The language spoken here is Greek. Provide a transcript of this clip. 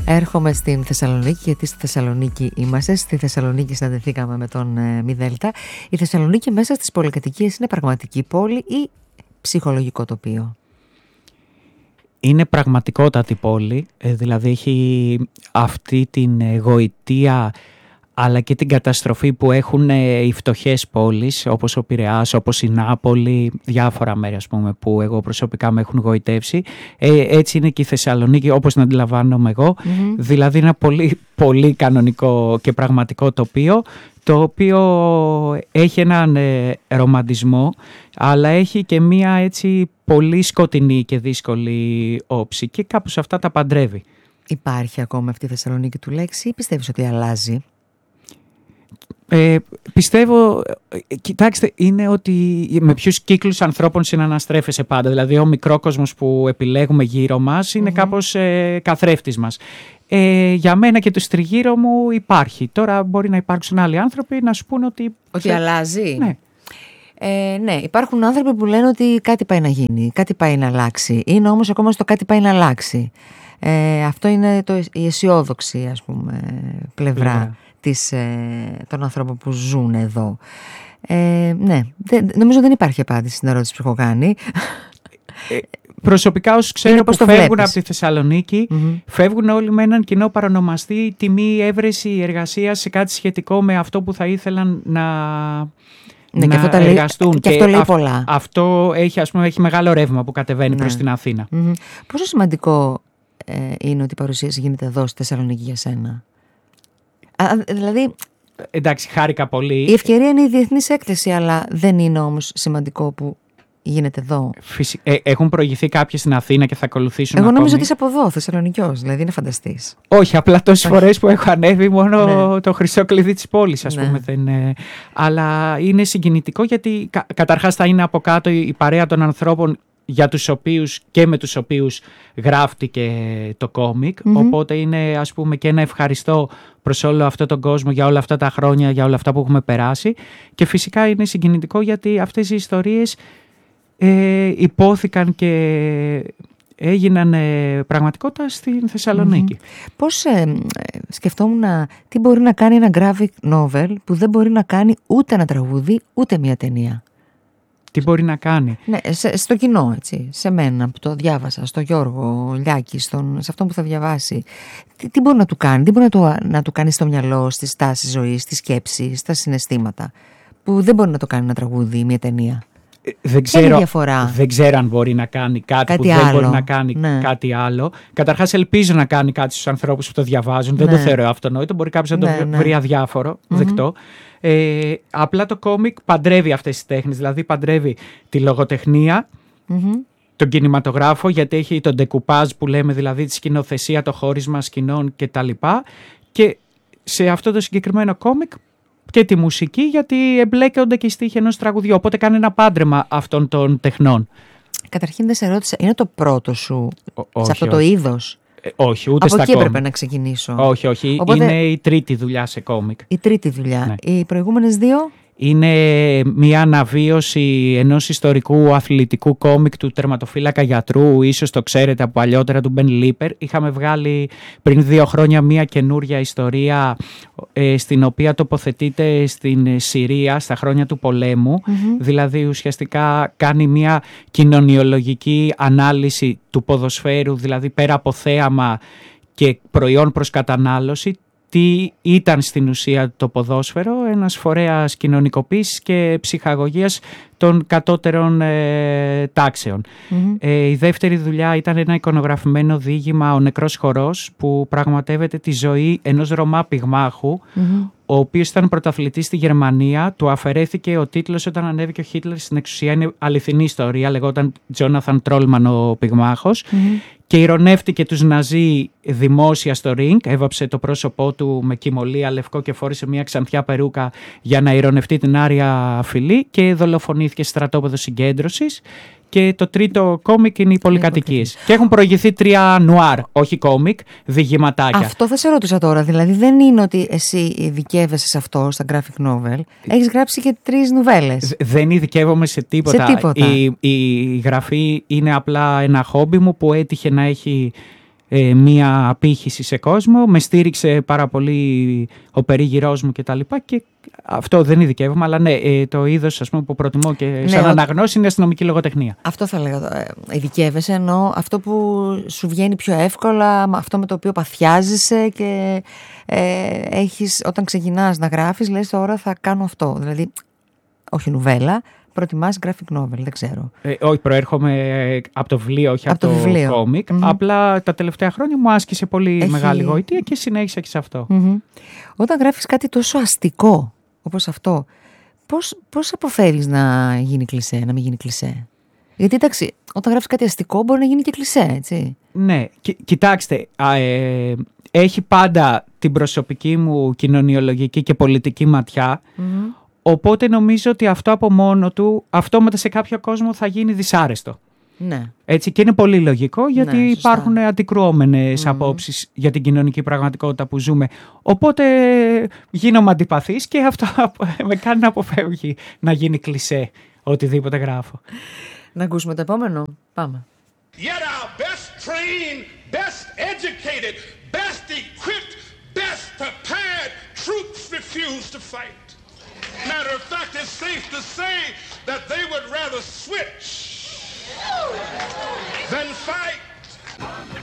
Έρχομαι στην Θεσσαλονίκη, γιατί στη Θεσσαλονίκη είμαστε. Στη Θεσσαλονίκη συναντηθήκαμε με τον Μη Δέλτα. Η Θεσσαλονίκη μέσα στις πολυκατοικίες είναι πραγματική πόλη ή ψυχολογικό τοπίο? Είναι πραγματικότατη πόλη, δηλαδή έχει αυτή την γοητεία αλλά και την καταστροφή που έχουν οι φτωχές πόλεις, όπως ο Πειραιάς, όπως η Νάπολη, διάφορα μέρη ας πούμε, που εγώ προσωπικά με έχουν γοητεύσει. Έτσι είναι και η Θεσσαλονίκη, όπως να αντιλαμβάνομαι εγώ. Δηλαδή ένα πολύ, πολύ κανονικό και πραγματικό τοπίο, το οποίο έχει έναν ρομαντισμό, αλλά έχει και μία έτσι πολύ σκοτεινή και δύσκολη όψη και κάπως αυτά τα παντρεύει. Υπάρχει ακόμα αυτή η Θεσσαλονίκη του λέξη ή πιστεύεις ότι αλλάζει? Πιστεύω, κοιτάξτε, είναι ότι με ποιους κύκλους ανθρώπων συναναστρέφεσαι πάντα. Δηλαδή ο μικρόκοσμος που επιλέγουμε γύρω μας είναι κάπως καθρέφτης μας. Για μένα και τους τριγύρω μου υπάρχει. Τώρα μπορεί να υπάρξουν άλλοι άνθρωποι να σου πούνε ότι αλλάζει. Ναι. Ναι, υπάρχουν άνθρωποι που λένε ότι κάτι πάει να γίνει, κάτι πάει να αλλάξει. Είναι όμως ακόμα στο κάτι πάει να αλλάξει. Αυτό είναι η αισιόδοξη, ας πούμε, πλευρά των ανθρώπων που ζουν εδώ. Ναι, νομίζω δεν υπάρχει απάντηση στην ερώτηση που έχω κάνει. Προσωπικά όσους ξέρω που φεύγουν από τη Θεσσαλονίκη, φεύγουν όλοι με έναν κοινό παρονομαστή, τιμή, έβρεση εργασίας σε κάτι σχετικό με αυτό που θα ήθελαν να εργαστούν. Και αυτό λέει πολλά. Αυτό έχει μεγάλο ρεύμα που κατεβαίνει προς την Αθήνα. Πόσο σημαντικό είναι ότι η παρουσίαση γίνεται εδώ στη Θεσσαλονίκη για σένα? Δηλαδή, εντάξει, χάρηκα πολύ. Η ευκαιρία είναι η διεθνής έκθεση, αλλά δεν είναι όμως σημαντικό που γίνεται εδώ? Έχουν προηγηθεί κάποιοι στην Αθήνα και θα ακολουθήσουν. Εγώ νόμιζα ότι είσαι από εδώ, Θεσσαλονικιός, δηλαδή είναι φανταστής. Όχι, απλά τόσες φορές που έχω ανέβει μόνο το χρυσό κλειδί της πόλης, ας πούμε. Αλλά είναι συγκινητικό γιατί καταρχάς θα είναι από κάτω η παρέα των ανθρώπων για τους οποίους και με τους οποίους γράφτηκε το κόμικ, οπότε είναι ας πούμε και ένα ευχαριστώ προς όλο αυτόν τον κόσμο για όλα αυτά τα χρόνια, για όλα αυτά που έχουμε περάσει, και φυσικά είναι συγκινητικό γιατί αυτές οι ιστορίες υπόθηκαν και έγιναν πραγματικότητα στην Θεσσαλονίκη. Πώς σκεφτόμουν τι μπορεί να κάνει ένα graphic novel που δεν μπορεί να κάνει ούτε ένα τραγούδι ούτε μια ταινία? Τι μπορεί να κάνει? Ναι, στο κοινό, έτσι, σε μένα που το διάβασα, στο Γιώργο Λιάκη, σε αυτόν που θα διαβάσει. Τι μπορεί να του κάνει, τι μπορεί να του κάνει στο μυαλό, στη στάση ζωής, στη σκέψη, στα συναισθήματα, που δεν μπορεί να το κάνει ένα τραγούδι ή μια ταινία? Δεν ξέρω αν μπορεί να κάνει κάτι που δεν μπορεί να κάνει κάτι άλλο. Καταρχάς ελπίζω να κάνει κάτι στους ανθρώπους που το διαβάζουν. Δεν το θεωρώ αυτονόητο. Μπορεί κάποιος να το βρει αδιάφορο, δεκτό. Απλά το κόμικ παντρεύει αυτές τις τέχνες. Δηλαδή παντρεύει τη λογοτεχνία, τον κινηματογράφο, γιατί έχει τον ντεκουπάζ που λέμε, δηλαδή τη σκηνοθεσία, το χώρισμα σκηνών κτλ. Και σε αυτό το συγκεκριμένο κόμικ και τη μουσική, γιατί εμπλέκονται και οι στίχοι ενός τραγουδιού. Οπότε κάνει ένα πάντρεμα αυτών των τεχνών. Καταρχήν δεν σε ρώτησα, είναι το πρώτο σου σε αυτό το είδος? Όχι, ούτε στα κόμικ. Από εκεί έπρεπε να ξεκινήσω. Όχι. Οπότε είναι η τρίτη δουλειά σε κόμικ. Η τρίτη δουλειά. Ναι. Οι προηγούμενες δύο? Είναι μια αναβίωση ενός ιστορικού αθλητικού κόμικ του τερματοφύλακα γιατρού, ίσως το ξέρετε από παλιότερα, του Μπεν Λίπερ. Είχαμε βγάλει πριν 2 χρόνια μια καινούρια ιστορία στην οποία τοποθετείται στην Συρία στα χρόνια του πολέμου. Δηλαδή ουσιαστικά κάνει μια κοινωνιολογική ανάλυση του ποδοσφαίρου, δηλαδή πέρα από θέαμα και προϊόν προς κατανάλωση, τι ήταν στην ουσία το ποδόσφαιρο, ένας φορέας κοινωνικοποίησης και ψυχαγωγίας των κατώτερων τάξεων. Η δεύτερη δουλειά ήταν ένα εικονογραφημένο διήγημα «Ο νεκρός χορός», που πραγματεύεται τη ζωή ενός Ρωμά πυγμάχου, ο οποίος ήταν πρωταθλητής στη Γερμανία. Του αφαιρέθηκε ο τίτλος όταν ανέβηκε ο Χίτλερ στην εξουσία. Είναι αληθινή ιστορία, λεγόταν Τζόναθαν Τρόλμαν ο πυγμάχος. Και ειρωνεύτηκε τους Ναζί δημόσια στο ring, έβαψε το πρόσωπό του με κυμολία λευκό και φόρησε μια ξανθιά περούκα για να ειρωνευτεί την άρια φυλή, και δολοφονήθηκε σε στρατόπεδο συγκέντρωσης. Και το τρίτο κόμικ είναι οι πολυκατοικίες. Και έχουν προηγηθεί 3 νουάρ, όχι κόμικ, διηγηματάκια. Αυτό θα σε ρωτούσα τώρα. Δηλαδή δεν είναι ότι εσύ ειδικεύεσαι σε αυτό, στα graphic novel. Έχεις γράψει και 3 νουβέλες. Δεν ειδικεύομαι σε τίποτα. Η γραφή είναι απλά ένα χόμπι μου που έτυχε να έχει μία απήχηση σε κόσμο. Με στήριξε πάρα πολύ ο περίγυρός μου κτλ. Και αυτό δεν ειδικεύομαι, αλλά ναι, το είδος που προτιμώ και σαν αναγνώση είναι αστυνομική λογοτεχνία. Αυτό θα λέγα. Ειδικεύεσαι, ενώ αυτό που σου βγαίνει πιο εύκολα, αυτό με το οποίο παθιάζεσαι και όταν ξεκινάς να γράφεις, λες τώρα θα κάνω αυτό. Δηλαδή, όχι νουβέλα, προτιμάς graphic novel, δεν ξέρω. Όχι, προέρχομαι από το βιβλίο, όχι από το κόμικ. Απλά τα τελευταία χρόνια μου άσκησε πολύ μεγάλη γοητεία και συνέχισα και σε αυτό. Όταν γράφεις κάτι τόσο αστικό όπως αυτό, πώς αποφεύγεις να γίνει κλισέ, να μην γίνει κλισέ? Γιατί εντάξει, όταν γράφεις κάτι αστικό μπορεί να γίνει και κλισέ, έτσι. Ναι, κοιτάξτε, έχει πάντα την προσωπική μου κοινωνιολογική και πολιτική ματιά. Οπότε νομίζω ότι αυτό από μόνο του, αυτόματα σε κάποιο κόσμο θα γίνει δυσάρεστο. Ναι. Έτσι, και είναι πολύ λογικό, γιατί υπάρχουν αντικρουόμενες απόψεις για την κοινωνική πραγματικότητα που ζούμε. Οπότε γίνομαι αντιπαθής και αυτό με κάνει να αποφεύγει να γίνει κλισέ οτιδήποτε γράφω. Να ακούσουμε το επόμενο. Πάμε. Yet our best trained, best educated, best equipped, best prepared troops refuse to fight. Matter of fact, it's safe to say that they would rather switch than fight.